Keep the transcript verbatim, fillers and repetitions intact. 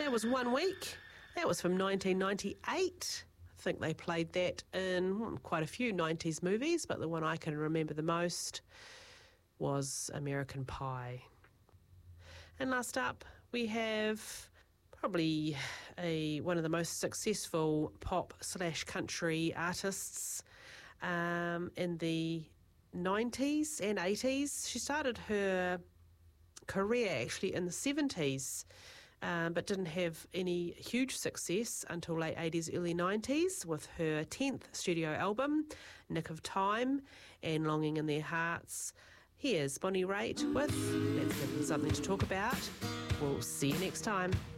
That was One Week. That was from nineteen ninety-eight. I think they played that in quite a few nineties movies, but the one I can remember the most was American Pie. And last up, we have probably a one of the most successful pop slash country artists um, in the nineties and eighties. She started her career actually in the seventies, um, but didn't have any huge success until late eighties, early nineties with her tenth studio album, Nick of Time and Longing in Their Hearts. Here's Bonnie Raitt with Let's Give Them Something to Talk About. We'll see you next time.